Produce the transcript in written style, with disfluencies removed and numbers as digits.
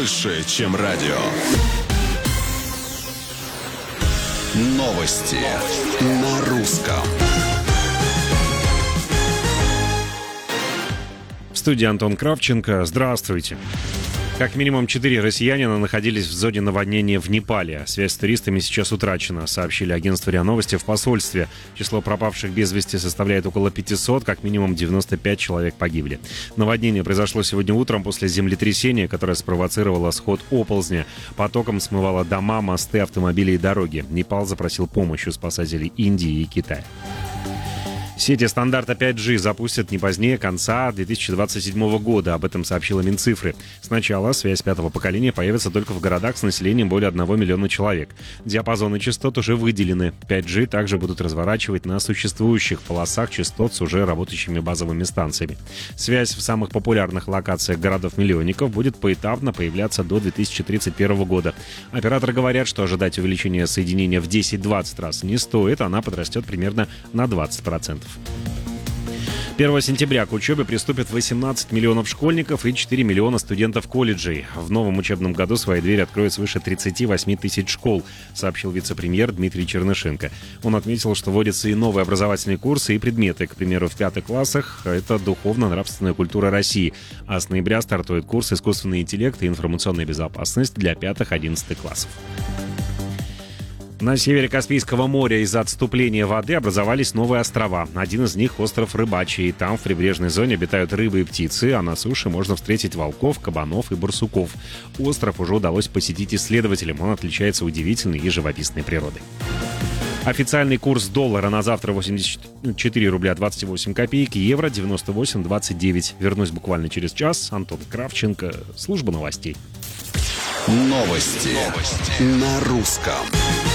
больше, чем радио. Новости на русском. В студии Антон Кравченко. Здравствуйте. Как минимум 4 россиянина находились в зоне наводнения в Непале. Связь с туристами сейчас утрачена, сообщили агентству РИА Новости в посольстве. Число пропавших без вести составляет около 500, как минимум 95 человек погибли. Наводнение произошло сегодня утром после землетрясения, которое спровоцировало сход оползня. Потоком смывало дома, мосты, автомобили и дороги. Непал запросил помощь у спасателей Индии и Китая. Сети стандарта 5G запустят не позднее конца 2027 года. Об этом сообщила Минцифры. Сначала связь пятого поколения появится только в городах с населением более 1 миллиона человек. Диапазоны частот уже выделены. 5G также будут разворачивать на существующих полосах частот с уже работающими базовыми станциями. Связь в самых популярных локациях городов-миллионников будет поэтапно появляться до 2031 года. Операторы говорят, что ожидать увеличения соединения в 10-20 раз не стоит. Она подрастет примерно на 20%. 1 сентября к учебе приступят 18 миллионов школьников и 4 миллиона студентов колледжей. В новом учебном году свои двери откроют свыше 38 тысяч школ, сообщил вице-премьер Дмитрий Чернышенко. Он отметил, что вводятся и новые образовательные курсы и предметы. К примеру, в 5 классах это духовно-нравственная культура России. А с ноября стартует курс «Искусственный интеллект и информационная безопасность» для 5-11 классов. На севере Каспийского моря из-за отступления воды образовались новые острова. Один из них — остров Рыбачий. Там в прибрежной зоне обитают рыбы и птицы, а на суше можно встретить волков, кабанов и барсуков. Остров уже удалось посетить исследователям. Он отличается удивительной и живописной природой. Официальный курс доллара на завтра 84 рубля 28 копеек, евро 98,29. Вернусь буквально через час. Антон Кравченко, служба новостей. Новости на русском.